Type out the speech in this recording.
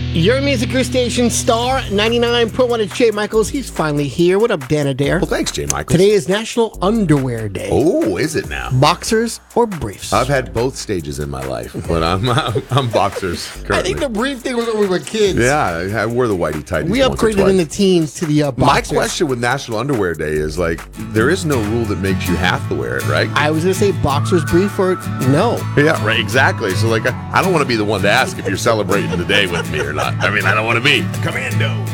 Your music, your station, Star 99.1. It's Jay Michaels. He's finally here. What up, Dan Adair? Well, thanks, Jay Michaels. Today is National Underwear Day. Oh, is it now? Boxers or briefs? I've had both stages in my life, but I'm boxers currently. I think the brief thing was when we were kids. Yeah, I wore the whitey tighties. We upgraded in the teens to the boxers. My question with National Underwear Day is like, there is no rule that makes you have to wear it, right? I was going to say boxers, brief, or no. Yeah, right, exactly. So, like, I don't want to be the one to ask if you're celebrating the day with me or not. I mean, I don't want to be. Commando.